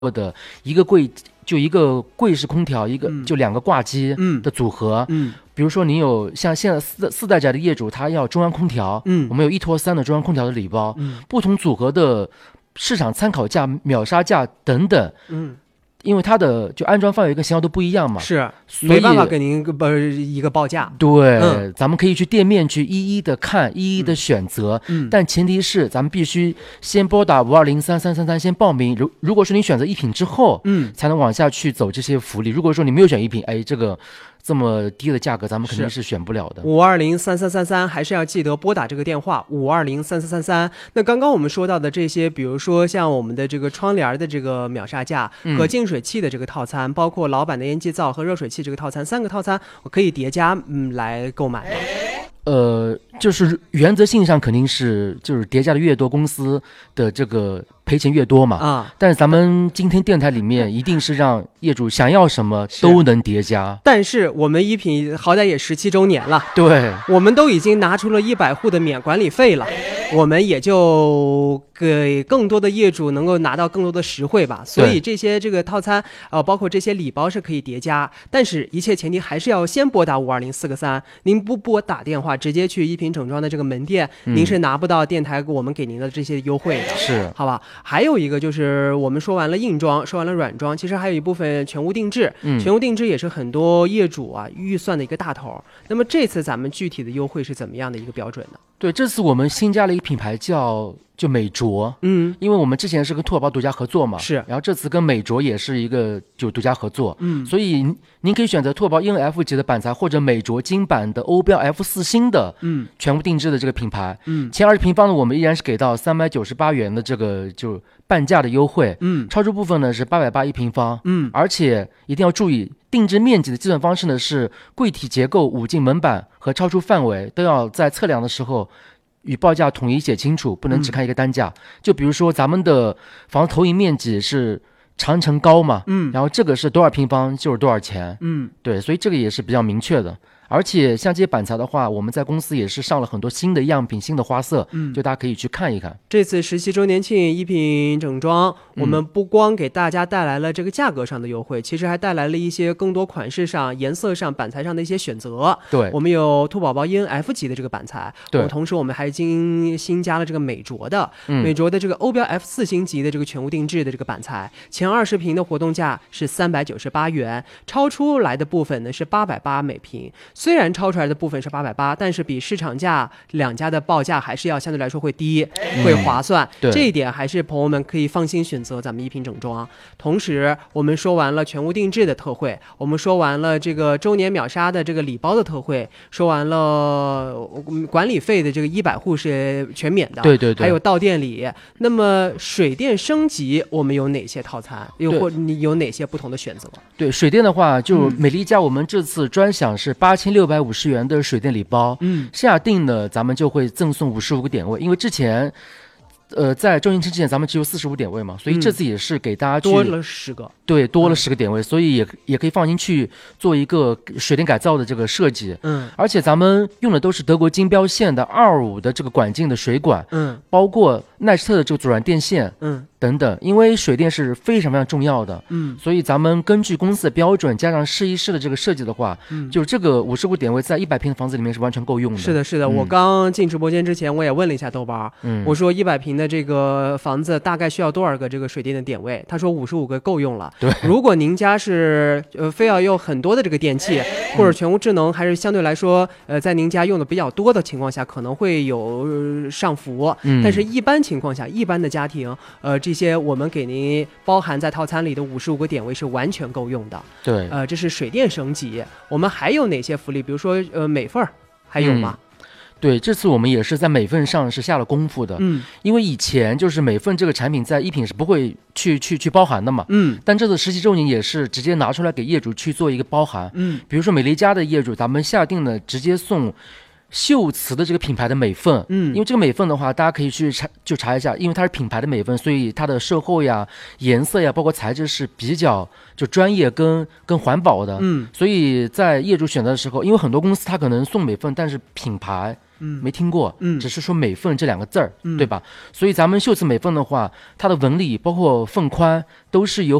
的一个柜，就一个柜式空调，一个就2个挂机的组合。比如说你有像现在四代宅的业主，他要中央空调，我们有1拖3的中央空调的礼包，不同组合的市场参考价、秒杀价等等，因为它的就安装范围跟型号都不一样嘛， 是没办法给您一个报价。 对，咱们可以去店面去一一的看，一一的选择，但前提是咱们必须先拨打5203333先报名。如果说你选择一品之后，才能往下去走这些福利。如果说你没有选一品，哎，这么低的价格，咱们肯定是选不了的。 5203333还是要记得拨打这个电话5203333。那刚刚我们说到的这些，比如说像我们的这个窗帘的这个秒杀价和净水器的这个套餐，包括老板的烟机灶和热水器这个套餐，3个套餐我可以叠加来购买吗？ 就是原则性上肯定是就是叠加的越多，公司的这个赔钱越多嘛。但是咱们今天电台里面一定是让业主想要什么都能叠加。 但是我们一品好歹也17周年了， 对， 我们都已经拿出了100户的免管理费了，我们也就给更多的业主能够拿到更多的实惠吧。所以这些这个套餐包括这些礼包是可以叠加，但是一切前提还是要先拨打520-4个3。您不拨打电话，直接去一品整装的这个门店，您是拿不到电台我们给您的这些优惠的， 是好吧？还有一个就是我们说完了硬装，说完了软装，其实还有一部分全屋定制，全屋定制也是很多业主预算的一个大头。那么这次咱们具体的优惠是怎么样的一个标准呢？ 对，这次我们新加了一个品牌就美卓，因为我们之前是跟兔宝宝独家合作嘛， 是， 然后这次跟美卓也是一个就独家合作，所以您可以选择兔宝宝ENF级的板材，或者美卓金版的欧标 F4星的，全部定制的这个品牌，前20平方呢，我们依然是给到398元的这个就半价的优惠，超出部分呢是880一平方，而且一定要注意。定制面积的计算方式呢是柜体结构、5进门板和超出范围都要在测量的时候与报价统一写清楚，不能只看一个单价。就比如说咱们的房子投影面积是长乘高嘛，然后这个是多少平方就是多少钱，对，所以这个也是比较明确的。而且像这些板材的话，我们在公司也是上了很多新的样品、新的花色，就大家可以去看一看。 这次17周年庆一品整装，我们不光给大家带来了这个价格上的优惠，其实还带来了一些更多款式上、颜色上、板材上的一些选择。 对， 我们有兔宝宝ENF级的这个板材，对，同时我们还新加了这个美卓的，美卓的这个欧标 F4星级的这个全屋定制的这个板材，前20平的活动价是398元，超出来的部分呢是880每平。虽然超出来的部分是880，但是比市场价两家的报价还是要相对来说会低，会划算。这一点还是朋友们可以放心选择咱们一品整装。同时我们说完了全屋定制的特惠，我们说完了这个周年秒杀的这个礼包的特惠，说完了管理费的这个100户是全免的， 对， 还有到店里。那么水电升级我们有哪些套餐，有哪些不同的选择？ 对，水电的话就美丽家我们这次专享是8650元的水电礼包，下定呢咱们就会赠送55个点位，因为之前在周年庆之前咱们只有45点位嘛，所以这次也是给大家去多了10个， 对，多了10个点位，所以也可以放心去做一个水电改造的这个设计，而且咱们用的都是德国金标线的25的这个管径的水管，包括耐斯特的这个阻燃电线，等等，因为水电是非常非常重要的，所以咱们根据公司的标准加上试一试的这个设计的话，就这个55点位在100平的房子里面是完全够用的。 是的，我刚进直播间之前我也问了一下豆包，我说100平的这个房子大概需要多少个这个水电的点位，他说55个够用了。 对， 如果您家是非要用很多的这个电器，或者全屋智能还是相对来说在您家用的比较多的情况下，可能会有上浮，但是一般情况下，一般的家庭这些我们给您包含在套餐里的55个点位是完全够用的。 对， 这是水电升级。我们还有哪些福利？比如说美份还有吗？ 对，这次我们也是在美份上是下了功夫的，因为以前就是美份这个产品在一品是不会去包含的嘛，但这次17周年也是直接拿出来给业主去做一个包含，比如说美丽家的业主，咱们下定了直接送秀瓷的这个品牌的美份，因为这个美份的话，大家可以去查一下，因为它是品牌的美份，所以它的售后呀、颜色呀，包括材质是比较就专业跟环保的，所以在业主选择的时候，因为很多公司它可能送美份，但是品牌没听过，只是说美凤这2个字儿，对吧？所以咱们秀瓷美凤的话，它的纹理包括凤宽都是由